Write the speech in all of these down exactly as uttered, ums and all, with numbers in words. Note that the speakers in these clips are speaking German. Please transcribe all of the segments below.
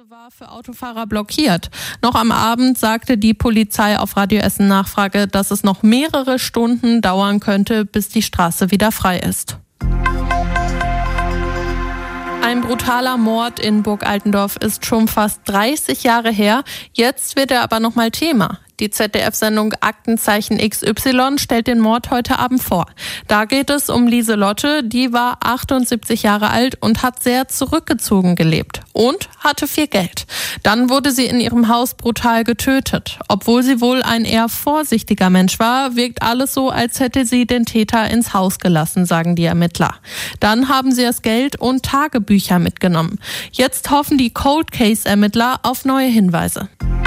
Straße war für Autofahrer blockiert. Noch am Abend sagte die Polizei auf Radio Essen Nachfrage, dass es noch mehrere Stunden dauern könnte, bis die Straße wieder frei ist. Ein brutaler Mord in Burg Altendorf ist schon fast dreißig Jahre her. Jetzt wird er aber nochmal Thema. Die Z D F-Sendung Aktenzeichen X Y stellt den Mord heute Abend vor. Da geht es um Lieselotte, die war achtundsiebzig Jahre alt und hat sehr zurückgezogen gelebt und hatte viel Geld. Dann wurde sie in ihrem Haus brutal getötet. Obwohl sie wohl ein eher vorsichtiger Mensch war, wirkt alles so, als hätte sie den Täter ins Haus gelassen, sagen die Ermittler. Dann haben sie das Geld und Tagebücher mitgenommen. Jetzt hoffen die Cold Case-Ermittler auf neue Hinweise.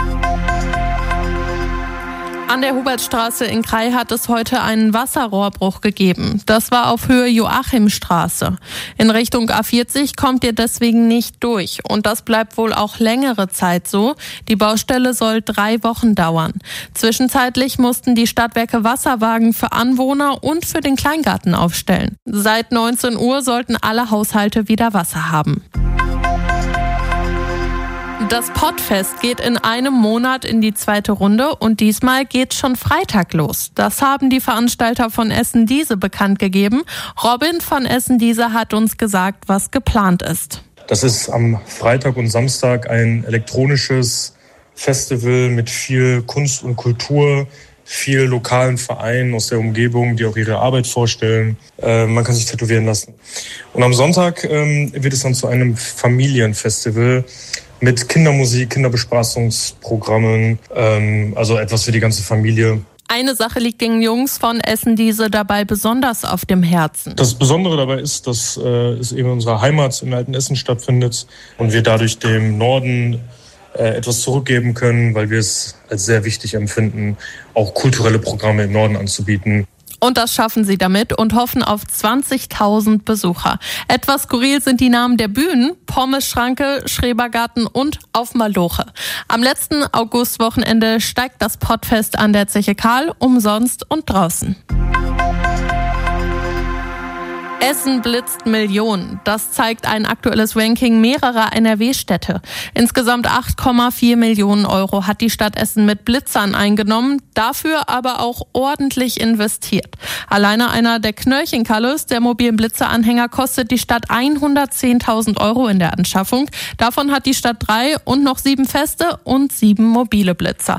An der Hubertstraße in Krai hat es heute einen Wasserrohrbruch gegeben. Das war auf Höhe Joachimstraße. In Richtung A vierzig kommt ihr deswegen nicht durch. Und das bleibt wohl auch längere Zeit so. Die Baustelle soll drei Wochen dauern. Zwischenzeitlich mussten die Stadtwerke Wasserwagen für Anwohner und für den Kleingarten aufstellen. Seit neunzehn Uhr sollten alle Haushalte wieder Wasser haben. Das Pottfest geht in einem Monat in die zweite Runde und diesmal geht's schon Freitag los. Das haben die Veranstalter von Essen-Dieze bekannt gegeben. Robin von Essen-Dieze hat uns gesagt, was geplant ist. Das ist am Freitag und Samstag ein elektronisches Festival mit viel Kunst und Kultur, viel lokalen Vereinen aus der Umgebung, die auch ihre Arbeit vorstellen. Äh, man kann sich tätowieren lassen. Und am Sonntag ähm, wird es dann zu einem Familienfestival mit Kindermusik, Kinderbespaßungsprogrammen, ähm, also etwas für die ganze Familie. Eine Sache liegt den Jungs von Essen-Dieze dabei besonders auf dem Herzen. Das Besondere dabei ist, dass äh, es eben in unserer Heimat im alten Essen stattfindet und wir dadurch dem Norden äh, etwas zurückgeben können, weil wir es als sehr wichtig empfinden, auch kulturelle Programme im Norden anzubieten. Und das schaffen sie damit und hoffen auf zwanzigtausend Besucher. Etwas skurril sind die Namen der Bühnen: Pommes-Schranke, Schrebergarten und Auf Maloche. Am letzten Augustwochenende steigt das Pottfest an der Zeche Karl, umsonst und draußen. Essen blitzt Millionen. Das zeigt ein aktuelles Ranking mehrerer N R W-Städte. Insgesamt acht Komma vier Millionen Euro hat die Stadt Essen mit Blitzern eingenommen, dafür aber auch ordentlich investiert. Alleine einer der Knöllchenkalles, der mobilen Blitzeranhänger, kostet die Stadt hundertzehntausend Euro in der Anschaffung. Davon hat die Stadt drei und noch sieben feste und sieben mobile Blitzer.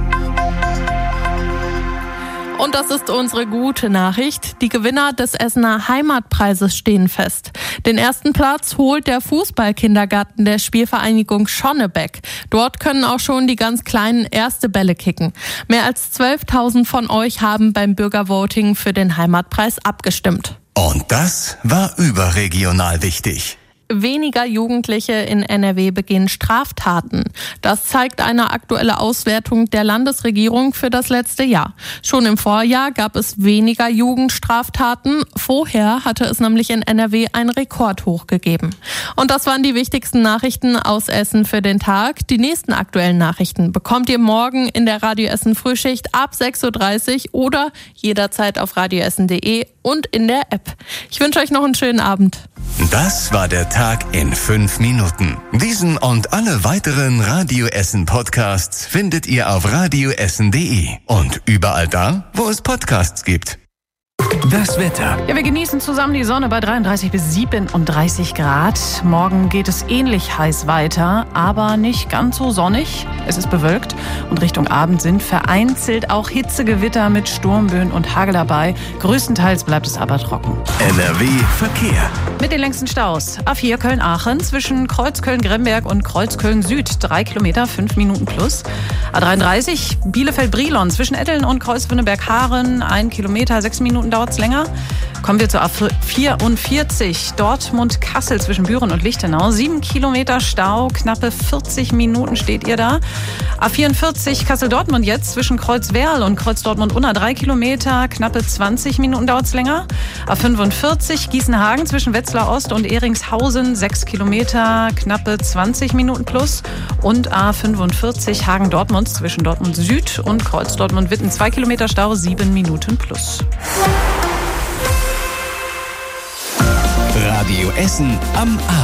Und das ist unsere gute Nachricht. Die Gewinner des Essener Heimatpreises stehen fest. Den ersten Platz holt der Fußballkindergarten der Spielvereinigung Schonnebeck. Dort können auch schon die ganz Kleinen erste Bälle kicken. Mehr als zwölftausend von euch haben beim Bürgervoting für den Heimatpreis abgestimmt. Und das war überregional wichtig. Weniger Jugendliche in N R W begehen Straftaten. Das zeigt eine aktuelle Auswertung der Landesregierung für das letzte Jahr. Schon im Vorjahr gab es weniger Jugendstraftaten. Vorher hatte es nämlich in N R W einen Rekordhoch gegeben. Und das waren die wichtigsten Nachrichten aus Essen für den Tag. Die nächsten aktuellen Nachrichten bekommt ihr morgen in der Radio Essen Frühschicht ab sechs Uhr dreißig oder jederzeit auf radioessen punkt de und in der App. Ich wünsche euch noch einen schönen Abend. Das war der Tag in fünf Minuten. Diesen und alle weiteren Radio Essen Podcasts findet ihr auf radioessen punkt de und überall da, wo es Podcasts gibt. Das Wetter. Ja, wir genießen zusammen die Sonne bei dreiunddreißig bis siebenunddreißig Grad. Morgen geht es ähnlich heiß weiter, aber nicht ganz so sonnig. Es ist bewölkt und Richtung Abend sind vereinzelt auch Hitzegewitter mit Sturmböen und Hagel dabei. Größtenteils bleibt es aber trocken. N R W Verkehr. Mit den längsten Staus. A vier Köln-Aachen zwischen Kreuzköln-Gremberg und Kreuzköln-Süd. Drei Kilometer, fünf Minuten plus. A dreiunddreißig Bielefeld-Brilon zwischen Etteln und Kreuzwinneberg-Haaren. Ein Kilometer, sechs Minuten dauert es länger. Kommen wir zur A vierundvierzig. Dortmund-Kassel zwischen Büren und Lichtenau. Sieben Kilometer Stau, knappe vierzig Minuten steht ihr da. A vierundvierzig Kassel-Dortmund jetzt zwischen Kreuzwerl und Kreuz-Dortmund-Unna. Drei Kilometer, knappe zwanzig Minuten dauert es länger. A fünfundvierzig Gießen-Hagen zwischen Wetzlar Ost und Eringshausen. Sechs Kilometer, knappe zwanzig Minuten plus. Und A fünfundvierzig Hagen-Dortmund zwischen Dortmund Süd und Kreuz-Dortmund-Witten. Zwei Kilometer Stau, sieben Minuten plus. Radio Essen am Abend.